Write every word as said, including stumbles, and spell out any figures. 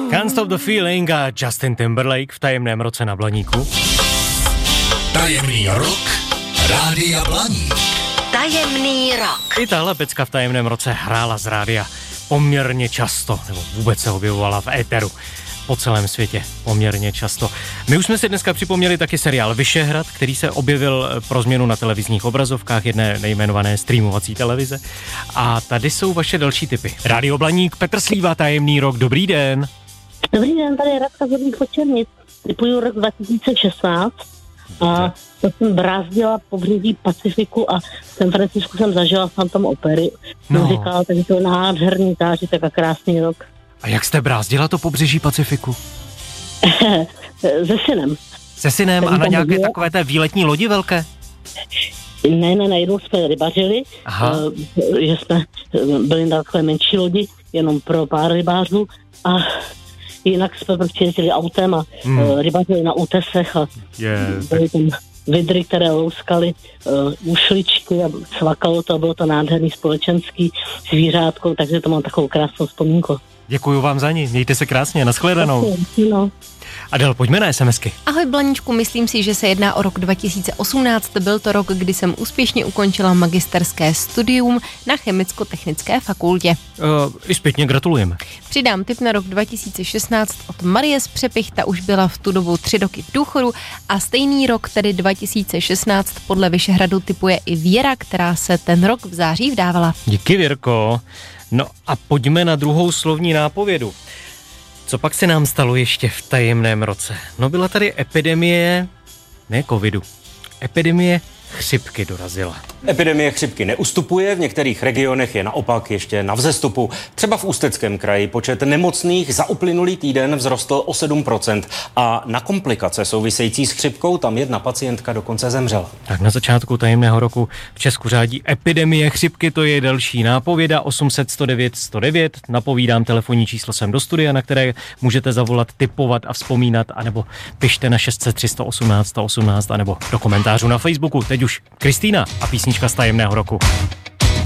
Can't Stop the Feeling a Justin Timberlake v tajemném roce na Blaníku. Tajemný rok Rádia Blaník. Tajemný rok. I tahle pecka v tajemném roce hrála z rádia poměrně často, nebo vůbec se objevovala v éteru po celém světě poměrně často. My už jsme si dneska připomněli taky seriál Vyšehrad, který se objevil pro změnu na televizních obrazovkách jedné nejmenované streamovací televize. A tady jsou vaše další tipy. Rádio Blaník, Petr Slíva, tajemný rok, dobrý den. Dobrý den, tady je Radka z Horních Očernic. Typuju rok dva tisíce šestnáct a to jsem brázdila pobřeží Pacifiku a v San Francisku jsem zažila Phantom opery. No. Muzikál, takže to je nádherný zážitek a krásný rok. A jak jste brázdila to pobřeží Pacifiku? Se synem. Se synem Jsem a na tam nějaké byla. takové té výletní lodi velké? Ne, ne, ne, jednou jsme rybařili, uh, že jsme byli na takové menší lodi, jenom pro pár rybářů a jinak jsme prostě jezdili autem a hmm. uh, rybařili na útesech a Yeah. byly tam vidry, které louskaly uh, ušličky a cvakalo to a bylo to nádherný společenský zvířátko, takže to mám takovou krásnou vzpomínku. Děkuju vám za ní, mějte se krásně, nashledanou. No. Adel, pojďme na SMSky. Ahoj Blaníčku, myslím si, že se jedná o rok dva tisíce osmnáct. Byl to rok, kdy jsem úspěšně ukončila magisterské studium na chemicko-technické fakultě. Uh, I zpětně gratulujeme. Přidám tip na rok dva tisíce šestnáct od Marie z Přepich, ta už byla v tu dobu tři roky v důchodu a stejný rok, tedy dva tisíce šestnáct, podle Vyšehradu tipuje i Věra, která se ten rok v září vdávala. Díky, Věrko. No a pojďme na druhou slovní nápovědu. Co pak se nám stalo ještě v tajemném roce? No byla tady epidemie, ne covidu, epidemie chřipky dorazila. Epidemie chřipky neustupuje, v některých regionech je naopak ještě na vzestupu. Třeba v Ústeckém kraji počet nemocných za uplynulý týden vzrostl o sedm procent a na komplikace související s chřipkou tam jedna pacientka dokonce zemřela. Tak na začátku tajemného roku v Česku řádí epidemie chřipky, to je další nápověda. Osm set sto devět sto devět, napovídám telefonní číslo sem do studia, na které můžete zavolat, tipovat a vzpomínat, anebo pište na šest set tři sto osmnáct sto osmnáct, anebo do komentářů na Facebooku. Teď už Kristýna a písnička z tajemného roku.